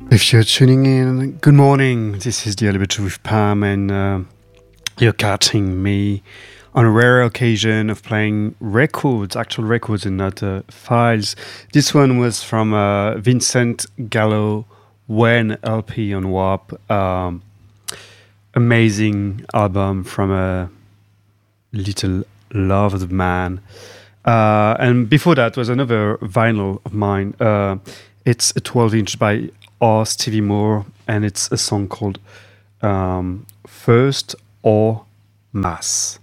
If you're tuning in, good morning. This is the Elevator with Pam, and you're catching me on a rare occasion of playing records, actual records, and not files. This one was from Vincent Gallo When LP on WAP. Amazing album from a little loved man. And before that was another vinyl of mine. It's a 12-inch by Stevie Moore, and it's a song called First or Mass.